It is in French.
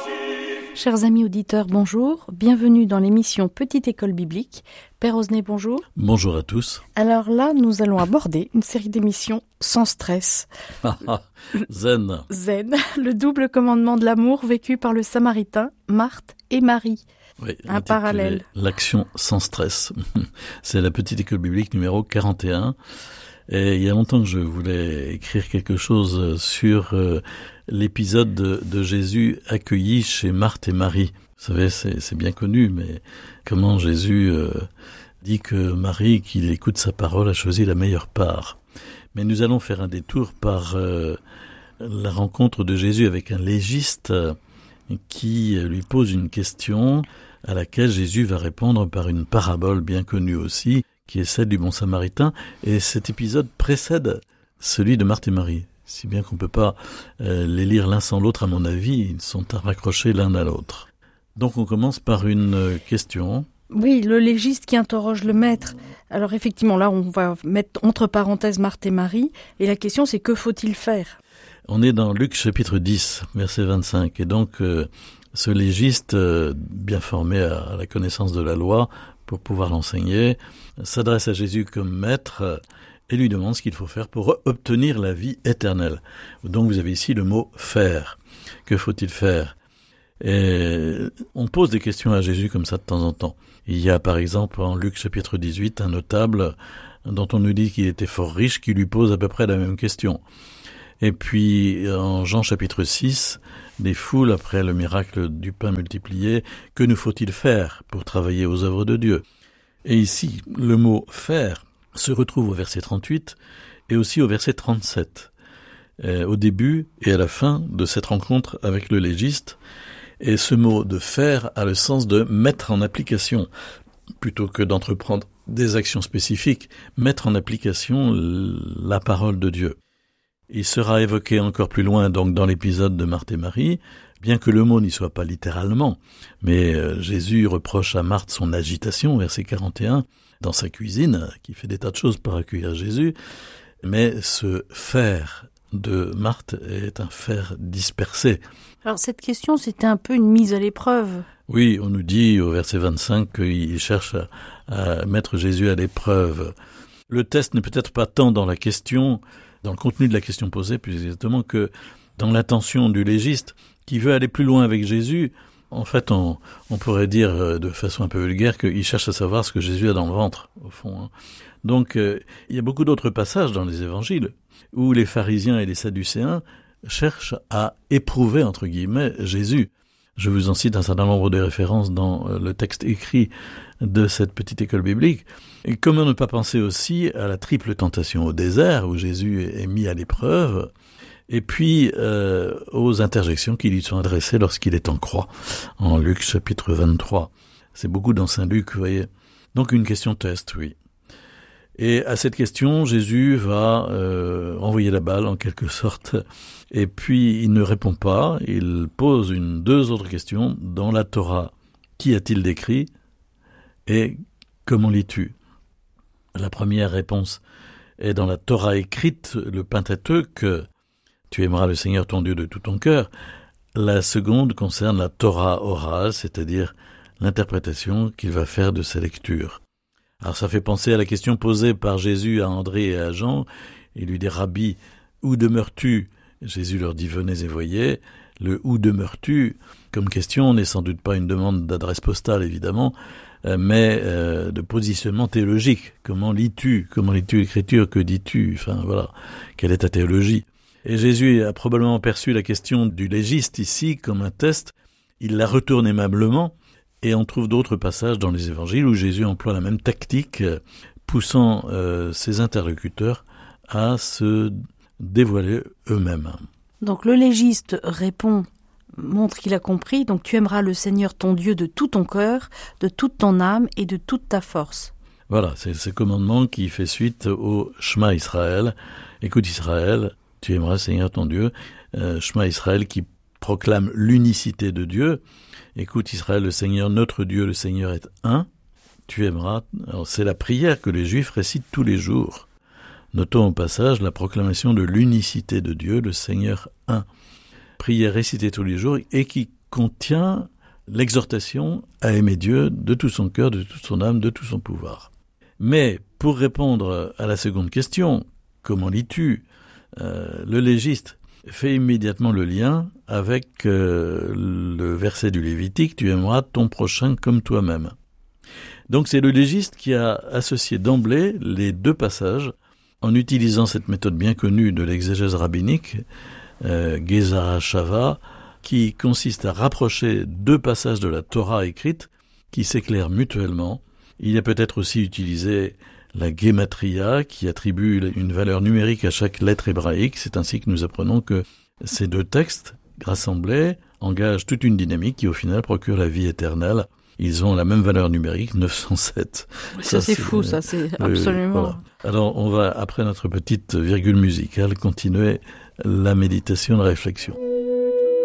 Chers amis auditeurs, bonjour. Bienvenue dans l'émission Petite École Biblique. Père Osnet, bonjour. Bonjour à tous. Alors là, nous allons aborder une série d'émissions sans stress. Zen. Zen, le double commandement de l'amour vécu par le Samaritain, Marthe et Marie. Oui, un parallèle. L'action sans stress. C'est la Petite École Biblique numéro 41. Et il y a longtemps que je voulais écrire quelque chose sur l'épisode de Jésus accueilli chez Marthe et Marie. Vous savez, c'est bien connu, mais comment Jésus dit que Marie, qui écoute sa parole, a choisi la meilleure part. Mais nous allons faire un détour par la rencontre de Jésus avec un légiste qui lui pose une question à laquelle Jésus va répondre par une parabole bien connue aussi, qui est celle du bon Samaritain. Et cet épisode précède celui de Marthe et Marie. Si bien qu'on ne peut pas les lire l'un sans l'autre, à mon avis, ils sont à raccrocher l'un à l'autre. Donc on commence par une question. Oui, le légiste qui interroge le maître. Alors effectivement, là, on va mettre entre parenthèses Marthe et Marie. Et la question, c'est que faut-il faire ? On est dans Luc chapitre 10, verset 25. Et donc, ce légiste, bien formé à la connaissance de la loi, pour pouvoir l'enseigner, s'adresse à Jésus comme maître et lui demande ce qu'il faut faire pour obtenir la vie éternelle. Donc vous avez ici le mot « faire ». Que faut-il faire ? Et on pose des questions à Jésus comme ça de temps en temps. Il y a par exemple en Luc chapitre 18 un notable dont on nous dit qu'il était fort riche qui lui pose à peu près la même question. Et puis en Jean chapitre 6, des foules après le miracle du pain multiplié, que nous faut-il faire pour travailler aux œuvres de Dieu ? Et ici, le mot « faire » se retrouve au verset 38 et aussi au verset 37, au début et à la fin de cette rencontre avec le légiste. Et ce mot de « faire » a le sens de mettre en application, plutôt que d'entreprendre des actions spécifiques, mettre en application la parole de Dieu. Il sera évoqué encore plus loin donc dans l'épisode de Marthe et Marie, bien que le mot n'y soit pas littéralement, mais Jésus reproche à Marthe son agitation, verset 41, dans sa cuisine, qui fait des tas de choses pour accueillir Jésus, mais ce faire de Marthe est un faire dispersé. Alors cette question, c'était un peu une mise à l'épreuve. Oui, on nous dit au verset 25 qu'il cherche à mettre Jésus à l'épreuve. Le test n'est peut-être pas tant dans la question, dans le contenu de la question posée, plus exactement, que dans l'intention du légiste, qui veut aller plus loin avec Jésus. En fait, on pourrait dire de façon un peu vulgaire qu'il cherche à savoir ce que Jésus a dans le ventre, au fond. Donc, il y a beaucoup d'autres passages dans les évangiles où les pharisiens et les sadducéens cherchent à éprouver, entre guillemets, Jésus. Je vous en cite un certain nombre de références dans le texte écrit de cette petite école biblique. Et comment ne pas penser aussi à la triple tentation au désert, où Jésus est mis à l'épreuve, et puis aux interjections qui lui sont adressées lorsqu'il est en croix, en Luc chapitre 23. C'est beaucoup dans Saint Luc, vous voyez. Donc une question test, oui. Et à cette question, Jésus va envoyer la balle en quelque sorte, et puis il ne répond pas, il pose deux autres questions. Dans la Torah, qui a-t-il décrit et comment lis-tu ? La première réponse est dans la Torah écrite, le Pentateuque, tu aimeras le Seigneur ton Dieu de tout ton cœur. La seconde concerne la Torah orale, c'est-à-dire l'interprétation qu'il va faire de sa lecture. Alors ça fait penser à la question posée par Jésus à André et à Jean. Il lui dit « Rabbi, où demeures-tu » Jésus leur dit « Venez et voyez ». Le « où demeures-tu » comme question n'est sans doute pas une demande d'adresse postale, évidemment, mais de positionnement théologique. Comment lis-tu l'écriture? Que dis-tu? Enfin voilà, quelle est ta théologie? Et Jésus a probablement perçu la question du légiste ici comme un test. Il la retourne aimablement. Et on trouve d'autres passages dans les évangiles où Jésus emploie la même tactique, poussant ses interlocuteurs à se dévoiler eux-mêmes. Donc le légiste répond, montre qu'il a compris, donc tu aimeras le Seigneur ton Dieu de tout ton cœur, de toute ton âme et de toute ta force. Voilà, c'est ce commandement qui fait suite au Shema Israël. Écoute Israël, tu aimeras le Seigneur ton Dieu. Shema Israël qui proclame l'unicité de Dieu. Écoute Israël, le Seigneur, notre Dieu, le Seigneur est un. Tu aimeras. Alors, c'est la prière que les Juifs récitent tous les jours. Notons au passage la proclamation de l'unicité de Dieu, le Seigneur un. Prière récitée tous les jours et qui contient l'exhortation à aimer Dieu de tout son cœur, de toute son âme, de tout son pouvoir. Mais pour répondre à la seconde question, comment lis-tu, le légiste fait immédiatement le lien avec le verset du Lévitique, tu aimeras ton prochain comme toi-même. Donc c'est le légiste qui a associé d'emblée les deux passages en utilisant cette méthode bien connue de l'exégèse rabbinique, Gezerah Shava, qui consiste à rapprocher deux passages de la Torah écrite qui s'éclairent mutuellement. Il a peut-être aussi utilisé la Gematria qui attribue une valeur numérique à chaque lettre hébraïque. C'est ainsi que nous apprenons que ces deux textes rassemblés engagent toute une dynamique qui au final procure la vie éternelle. Ils ont la même valeur numérique, 907. Ça c'est fou, ça c'est absolument... Voilà. Alors on va, après notre petite virgule musicale, continuer la méditation, la réflexion.